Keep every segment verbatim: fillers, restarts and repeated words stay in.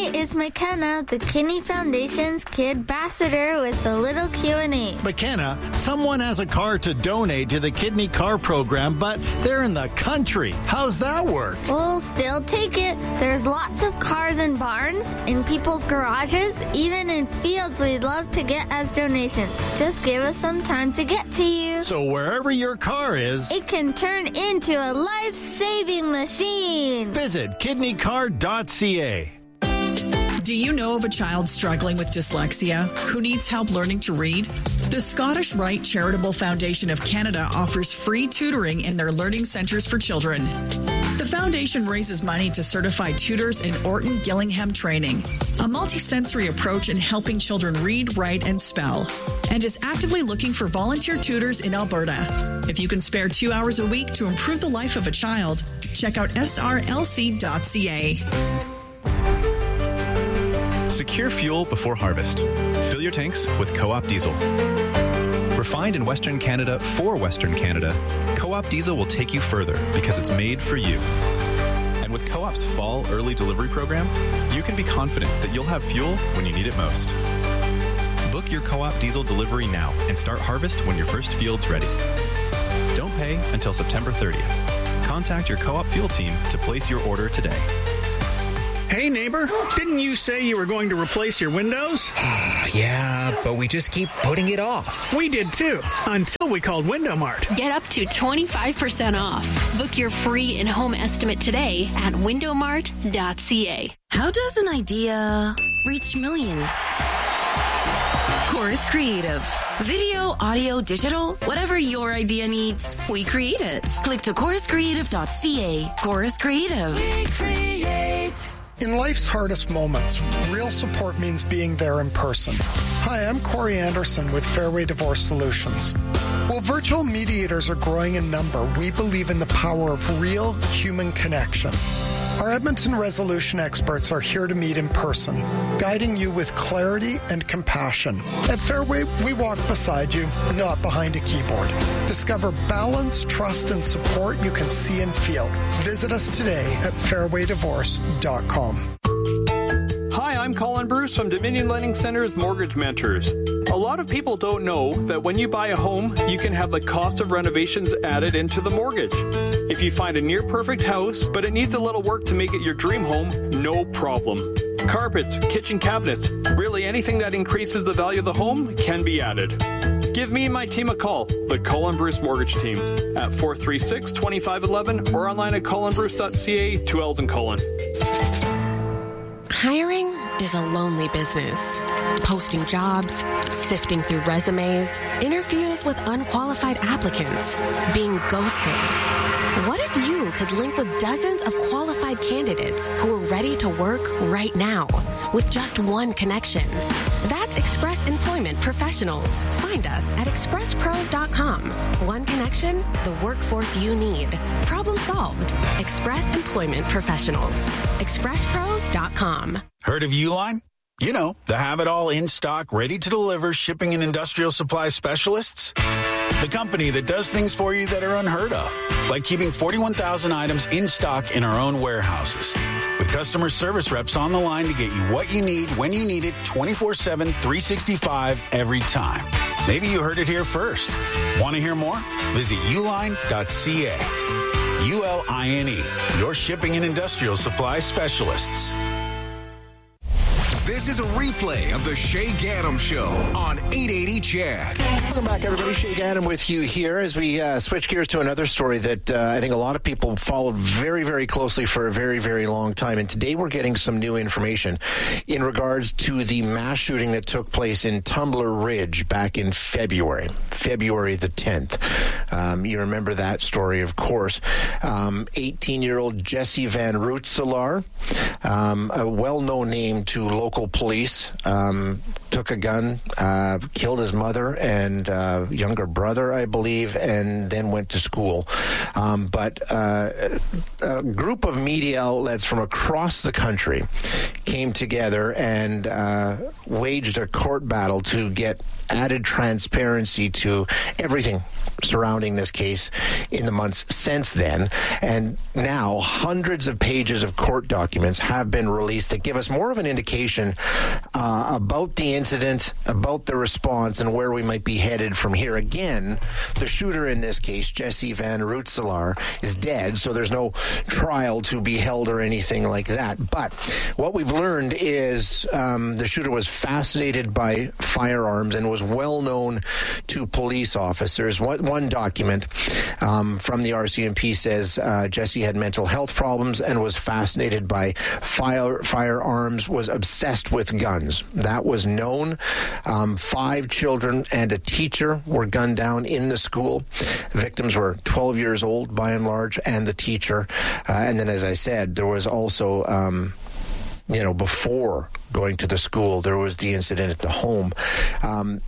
is McKenna, the Kidney Foundation's Kid Ambassador with a little Q and A. McKenna, someone has a car to donate to the Kidney Car Program, but they're in the country. How's that work? We'll still take it. There's lots of cars in barns, in people's garages, even in fields we'd love to get as donations. Just give us some time to get to you. So wherever your car is, it can turn into a life-saving machine. Visit kidney car dot c a. Do you know of a child struggling with dyslexia who needs help learning to read? The Scottish Rite Charitable Foundation of Canada offers free tutoring in their learning centres for children. The foundation raises money to certify tutors in Orton Gillingham training, a multisensory approach in helping children read, write, and spell, and is actively looking for volunteer tutors in Alberta. If you can spare two hours a week to improve the life of a child, check out s r l c dot c a. Secure fuel before harvest. Fill your tanks with Co-op Diesel. Refined in Western Canada for Western Canada, Co-op Diesel will take you further because it's made for you. And with Co-op's fall early delivery program, you can be confident that you'll have fuel when you need it most. Book your Co-op Diesel delivery now and start harvest when your first field's ready. Don't pay until September thirtieth. Contact your Co-op fuel team to place your order today. Hey, neighbor, didn't you say you were going to replace your windows? Yeah, but we just keep putting it off. We did too, until we called Window Mart. Get up to twenty-five percent off. Book your free in-home estimate today at window mart dot c a. How does an idea reach millions? Chorus Creative. Video, audio, digital, whatever your idea needs, we create it. Click to chorus creative dot c a. Chorus Creative. We create. In life's hardest moments, real support means being there in person. Hi, I'm Corey Anderson with Fairway Divorce Solutions. While virtual mediators are growing in number, we believe in the power of real human connection. Our Edmonton resolution experts are here to meet in person, guiding you with clarity and compassion. At Fairway, we walk beside you, not behind a keyboard. Discover balance, trust, and support you can see and feel. Visit us today at fairway divorce dot com. Hi, I'm Colin Bruce from Dominion Lending Center's Mortgage Mentors. A lot of people don't know that when you buy a home, you can have the cost of renovations added into the mortgage. If you find a near-perfect house, but it needs a little work to make it your dream home, no problem. Carpets, kitchen cabinets, really anything that increases the value of the home can be added. Give me and my team a call, the Colin Bruce Mortgage Team, at four three six, two five one one or online at colin bruce dot c a, two L's in Colin. Hiring is a lonely business. Posting jobs, sifting through resumes, interviews with unqualified applicants, being ghosted. What if you could link with dozens of qualified candidates who are ready to work right now with just one connection? That's Express Employment Professionals. Find us at express pros dot com. One connection, the workforce you need. Problem solved. Express Employment Professionals. express pros dot com. Heard of Uline? You know, the have-it-all in-stock, ready-to-deliver shipping and industrial supply specialists. The company that does things for you that are unheard of, like keeping forty-one thousand items in stock in our own warehouses. With customer service reps on the line to get you what you need when you need it twenty-four seven, three sixty-five every time. Maybe you heard it here first. Want to hear more? Visit uline dot c a. U L I N E, your shipping and industrial supply specialists. This is a replay of the Shay Gaddam Show on eight eighty C H E D. Welcome back, everybody. Shay Gaddam with you here as we uh, switch gears to another story that uh, I think a lot of people followed very, very closely for a very, very long time. And today we're getting some new information in regards to the mass shooting that took place in Tumbler Ridge back in February, February the tenth. Um, you remember that story, of course. Um, eighteen-year-old Jesse Van Rootselaar, um, a well-known name to local police, um, took a gun, uh, killed his mother and uh, younger brother, I believe, and then went to school. Um, but uh, a group of media outlets from across the country came together and uh, waged a court battle to get added transparency to everything surrounding this case in the months since then. And now hundreds of pages of court documents have been released that give us more of an indication uh, about the incident, about the response, and where we might be headed from here. Again, the shooter in this case, Jesse Van Rootselaar, is dead, so there's no trial to be held or anything like that. But what we've learned is um, the shooter was fascinated by firearms and was well known to police officers. One, one document um, from the R C M P says uh, Jesse had mental health problems and was fascinated by fire, firearms, was obsessed with guns. That was known. Um, five children and a teacher were gunned down in the school. Victims were twelve years old by and large, and the teacher. Uh, and then, as I said, there was also... Um, you know, before going to the school, there was the incident at the home. Um,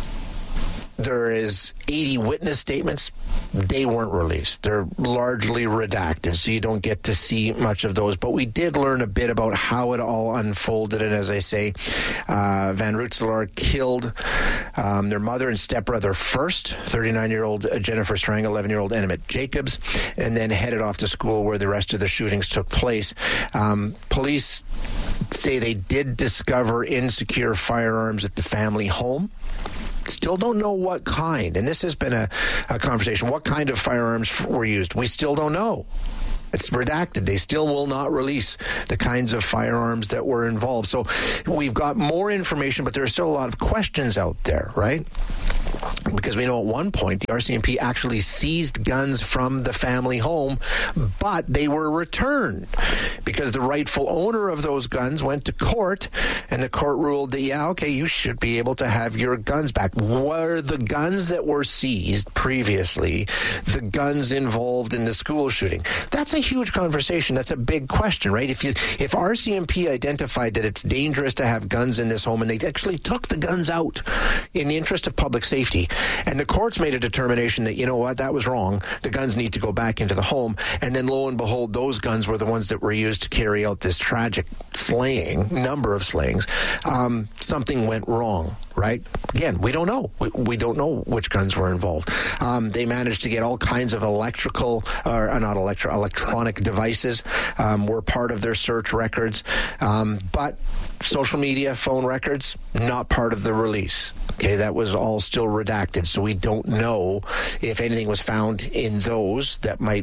there is eighty witness statements. They weren't released. They're largely redacted, so you don't get to see much of those. But we did learn a bit about how it all unfolded. And as I say, uh, Van Rootselaar killed um, their mother and stepbrother first, thirty-nine-year-old Jennifer Strang, eleven-year-old Emmett Jacobs, and then headed off to school where the rest of the shootings took place. Um, police say they did discover insecure firearms at the family home. Still don't know what kind. And this has been a, a conversation. What kind of firearms were used? We still don't know. It's redacted. They still will not release the kinds of firearms that were involved. So we've got more information, but there are still a lot of questions out there, right? Because we know at one point the R C M P actually seized guns from the family home, but they were returned because the rightful owner of those guns went to court, and the court ruled that, yeah, okay, you should be able to have your guns back. Were the guns that were seized previously the guns involved in the school shooting? That's a huge conversation. That's a big question, right? If you, if R C M P identified that it's dangerous to have guns in this home, and they actually took the guns out in the interest of public safety, and the courts made a determination that, you know what, that was wrong. The guns need to go back into the home. And then lo and behold, those guns were the ones that were used to carry out this tragic slaying, number of slayings. Um, something went wrong, right? Again, we don't know. We, we don't know which guns were involved. Um, they managed to get all kinds of electrical, or uh, not electro, electronic devices um, were part of their search records. Um, but social media, phone records, not part of the release. Okay, that was all still redacted, so we don't know if anything was found in those that might,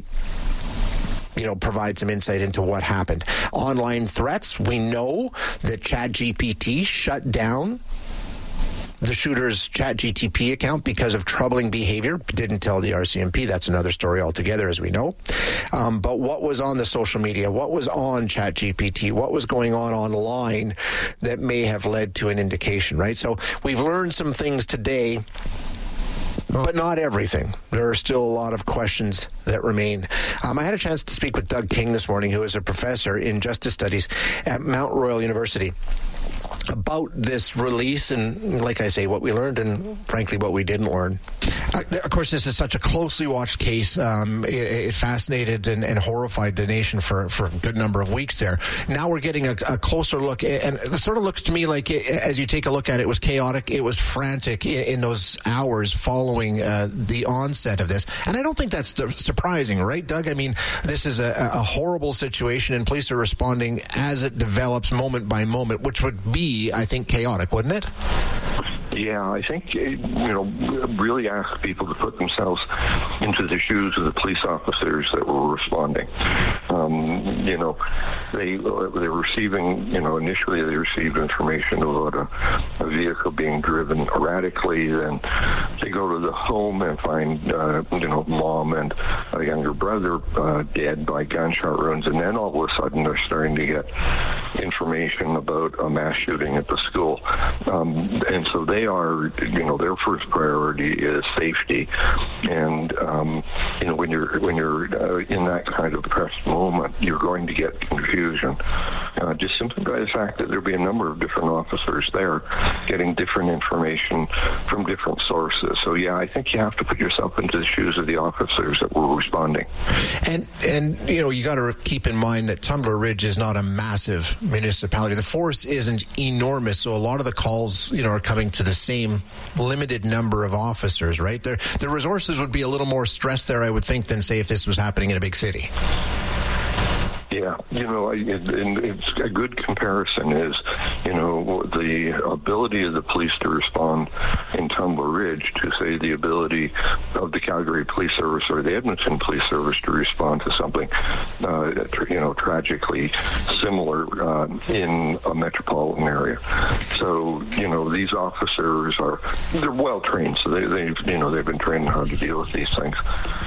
you know, provide some insight into what happened. Online threats, we know that ChatGPT shut down the shooter's ChatGPT account because of troubling behavior. Didn't tell the R C M P. That's another story altogether, as we know. Um, but what was on the social media? What was on ChatGPT? What was going on online that may have led to an indication, right? So we've learned some things today, but not everything. There are still a lot of questions that remain. Um, I had a chance to speak with Doug King this morning, who is a professor in justice studies at Mount Royal University, about this release and, like I say, what we learned and, frankly, what we didn't learn. Uh, of course, this is such a closely watched case. Um, it, it fascinated and, and horrified the nation for, for a good number of weeks there. Now we're getting a, a closer look, and it sort of looks to me like, it, as you take a look at it, it was chaotic, it was frantic in, in those hours following uh, the onset of this. And I don't think that's surprising, right, Doug? I mean, this is a, a horrible situation, and police are responding as it develops moment by moment, which would be, I think, chaotic, wouldn't it? Yeah, I think, you know, really ask people to put themselves into the shoes of the police officers that were responding. Um, you know, they they were receiving, you know, initially they received information about a, a vehicle being driven erratically. Then they go to the home and find, uh, you know, mom and a younger brother uh, dead by gunshot wounds. And then all of a sudden they're starting to get information about a mass shooting at the school. Um, and so they are, you know, their first priority is safety. And, um, you know, when you're when you're uh, in that kind of pressed moment, you're going to get confusion. Uh, just simply by the fact that there'll be a number of different officers there getting different information from different sources. So, yeah, I think you have to put yourself into the shoes of the officers that were responding. And, and you know, you got to keep in mind that Tumbler Ridge is not a massive municipality. The force isn't enormous, so a lot of the calls, you know, are coming to the same limited number of officers, right? Their, the resources would be a little more stressed there, I would think, than, say, if this was happening in a big city. Yeah, you know, it, and it's a good comparison is, you know, the ability of the police to respond in Tumbler Ridge to, say, the ability of the Calgary Police Service or the Edmonton Police Service to respond to something, uh, you know, tragically similar uh, in a metropolitan area. So, you know, these officers are, they're well trained, so they, they've, you know, they've been trained how to deal with these things.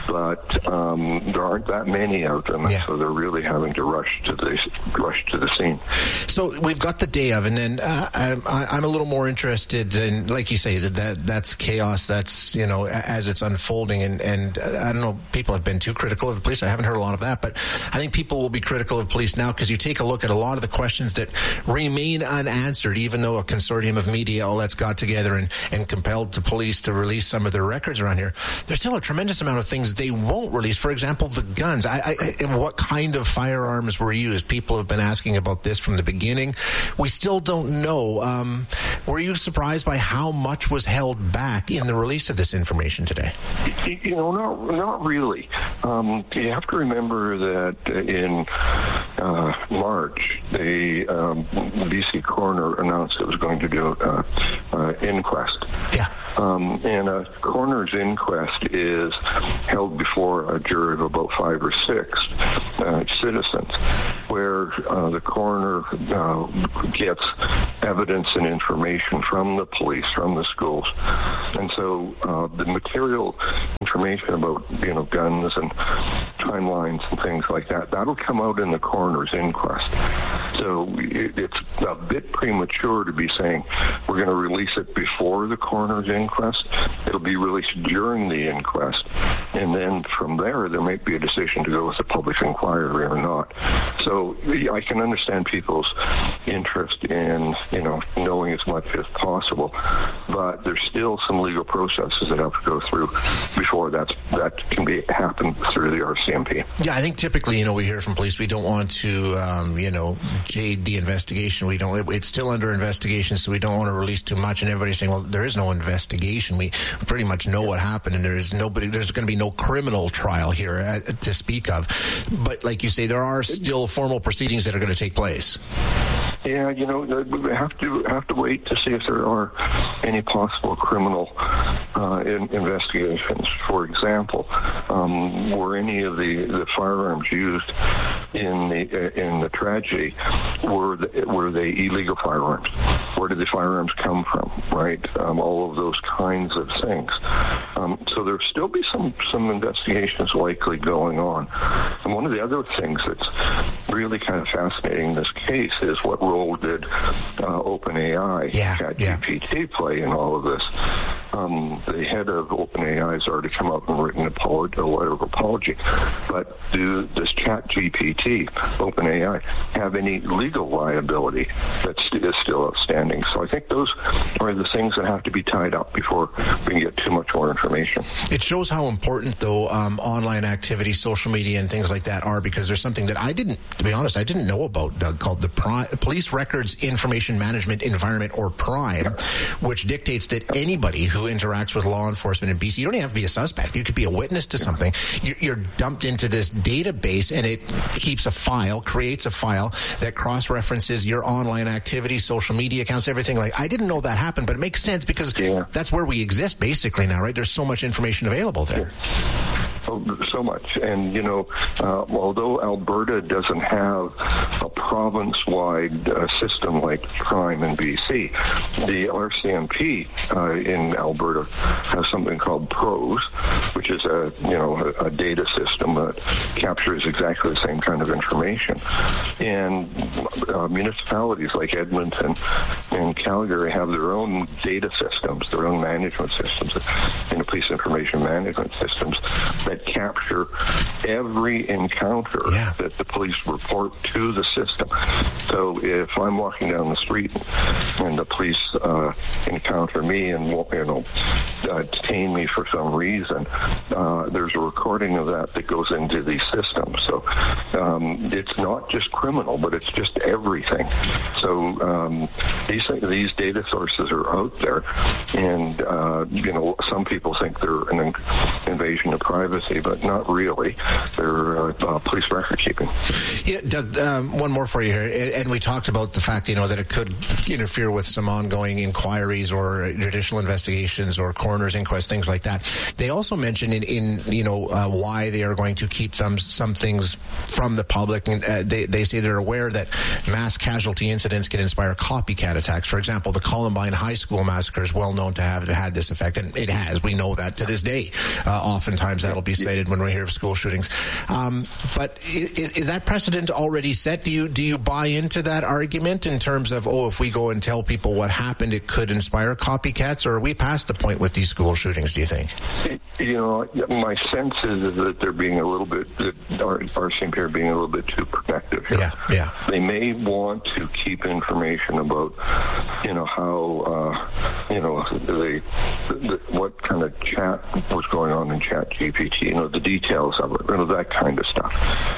But um, there aren't that many of them, yeah. So they're really having to rush to the rush to the scene. So we've got the day of, and then uh, I'm, I'm a little more interested in, like you say, that, that that's chaos. That's, you know, as it's unfolding, and and I don't know, people have been too critical of the police. I haven't heard a lot of that, but I think people will be critical of police now because you take a look at a lot of the questions that remain unanswered, even though a consortium of media outlets got together and and compelled the police to release some of their records around here. There's still a tremendous amount of things they won't release. For example, the guns. I, I and what kind of firearms were used? People have been asking about this from the beginning. We still don't know. Um, were you surprised by how much was held back in the release of this information today? You know, not not really. Um, you have to remember that in uh, March, the um, B C coroner announced it was going to do an uh, inquest. Yeah. Um, and a coroner's inquest is held before a jury of about five or six uh, citizens, where uh, the coroner uh, gets evidence and information from the police, from the schools. And so uh, the material information about, you know, guns and timelines and things like that, that'll come out in the coroner's inquest. So it, it's a bit premature to be saying we're going to release it before the coroner's inquest. It'll be released during the inquest. And then from there, there might be a decision to go with a public inquiry or not. So I can understand people's interest in, you know, knowing as much as possible. But there's still some legal processes that have to go through before that's, that can be happen through the R C M P. Yeah, I think typically, you know, we hear from police, we don't want to, um, you know, jade the investigation. We don't, it's still under investigation, so we don't want to release too much. And everybody's saying, well, there is no investigation. We pretty much know what happened, and there is nobody, there's going to be no criminal trial here uh, to speak of. But like you say, there are still formal proceedings that are going to take place. Yeah, you know, we have to have to wait to see if there are any possible criminal uh, in, investigations. For example, um, were any of the, the firearms used in the in the tragedy, were the, were they illegal firearms? Where did the firearms come from? Right, um, all of those kinds of things. Um, so there'll still be some some investigations likely going on. And one of the other things that's really kind of fascinating in this case is what role did uh, OpenAI, yeah, ChatGPT, yeah. play in all of this. Um, the head of OpenAI has already come up and written a letter of apology. But do, does ChatGPT, OpenAI, have any legal liability that is still outstanding? So I think those are the things that have to be tied up before we can get too much more information. It shows how important, though, um, online activity, social media, and things like that are, because there's something that I didn't, to be honest, I didn't know about, Doug, called the Pri- Police Records Information Management Environment, or PRIME, yeah. which dictates that anybody who interacts with law enforcement in B C, you don't even have to be a suspect. You could be a witness to something. You're dumped into this database, and it keeps a file, creates a file that cross-references your online activity, social media accounts, everything. Like, I didn't know that happened, but it makes sense because yeah. that's where we exist basically now, right? There's so much information available there. Yeah. So, so much. And, you know, uh, although Alberta doesn't have a province-wide uh, system like PRIME in B C, the R C M P uh, in Alberta has something called PROS, which is a, you know, a, a data system that captures exactly the same kind of information. And uh, municipalities like Edmonton and Calgary have their own data systems, their own management systems, you know, police information management systems that that capture every encounter yeah. that the police report to the system. So if I'm walking down the street and the police uh, encounter me and, you know, uh, detain me for some reason, uh, there's a recording of that that goes into these systems. So um, it's not just criminal, but it's just everything. So um, these these data sources are out there, and uh, you know, some people think they're an in- invasion of privacy, but not really. They're uh, uh, police record keeping. Yeah, Doug, um, one more for you here, and we talked about the fact, you know, that it could interfere with some ongoing inquiries or judicial investigations or coroner's inquest, things like that. They also mentioned in, in you know, uh, why they are going to keep them, some things from the public, and uh, they, they say they're aware that mass casualty incidents can inspire copycat attacks. For example, the Columbine High School massacre is well known to have had this effect, and it has. We know that to this day. Uh, oftentimes that'll be cited when we hear of school shootings. Um, but is, is that precedent already set? Do you do you buy into that argument in terms of, oh, if we go and tell people what happened, it could inspire copycats, or are we past the point with these school shootings, do you think? You know, my sense is that they're being a little bit, that our, our C M P are being a little bit too protective here. Yeah, yeah. They may want to keep information about, you know, how, uh, you know, they, the, what kind of chat was going on in Chat G P T, you know, the details of it, you know, that kind of stuff.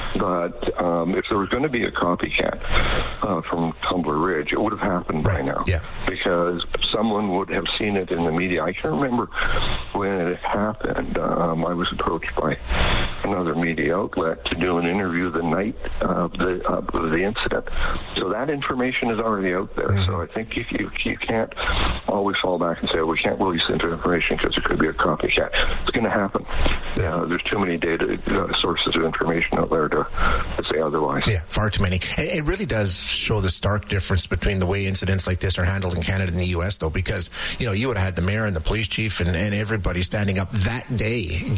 But um, if there was going to be a copycat uh, from Tumbler Ridge, it would have happened right. by now. Yeah. Because someone would have seen it in the media. I can remember when it happened, um, I was approached by another media outlet to do an interview the night of the, uh, of the incident. So that information is already out there. Mm-hmm. So I think you, you, you can't always fall back and say, oh, we can't release this information because it could be a copycat. It's going to happen. Yeah. Uh, there's too many data uh, sources of information out there to, to say otherwise. Yeah, far too many. It, it really does show the stark difference between the way incidents like this are handled in Canada and the U S, though, because, you know, you would have had the mayor and the police chief and, and everybody standing up that day